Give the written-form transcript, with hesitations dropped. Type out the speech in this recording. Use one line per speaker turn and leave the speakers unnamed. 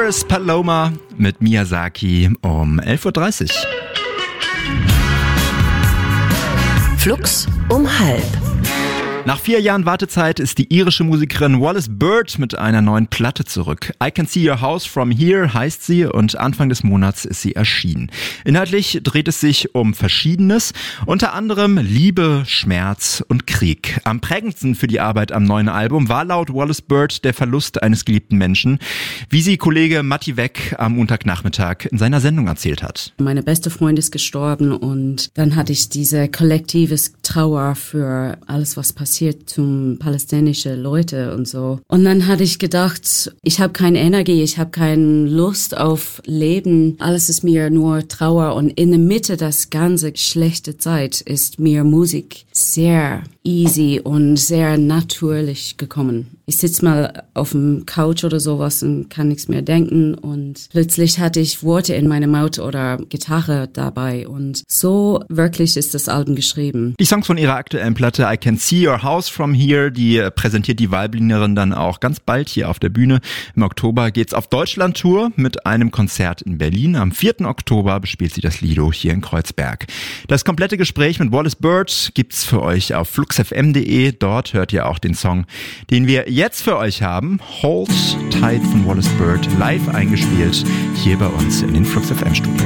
Paris Paloma mit Miyazaki um 11.30 Uhr.
Flux um 12:30.
Nach 4 Jahren Wartezeit ist die irische Musikerin Wallis Bird mit einer neuen Platte zurück. I Can See Your House From Here heißt sie und Anfang des Monats ist sie erschienen. Inhaltlich dreht es sich um Verschiedenes, unter anderem Liebe, Schmerz und Krieg. Am prägendsten für die Arbeit am neuen Album war laut Wallis Bird der Verlust eines geliebten Menschen, wie sie Kollege Matti Weck am Montagnachmittag in seiner Sendung erzählt hat.
Meine beste Freundin ist gestorben und dann hatte ich diese kollektives Trauer für alles, was passiert zum palästinensische Leute und so. Und dann hatte ich gedacht, ich habe keine Energie, ich habe keine Lust auf Leben. Alles ist mir nur Trauer und in der Mitte das ganze schlechte Zeit ist mir Musik sehr easy und sehr natürlich gekommen. Ich sitze mal auf dem Couch oder sowas und kann nichts mehr denken und plötzlich hatte ich Worte in meiner Mouth oder Gitarre dabei und so wirklich ist das Album geschrieben.
Die Songs von ihrer aktuellen Platte I Can See Your House From Here, die präsentiert die Waiblinerin dann auch ganz bald hier auf der Bühne. Im Oktober geht's auf Deutschland-Tour mit einem Konzert in Berlin. Am 4. Oktober bespielt sie das Lido hier in Kreuzberg. Das komplette Gespräch mit Wallis Bird gibt's für euch auf fluxfm.de. Dort hört ihr auch den Song, den wir jetzt für euch haben. Hold Tight von Wallis Bird, live eingespielt hier bei uns in den Flux FM Studios.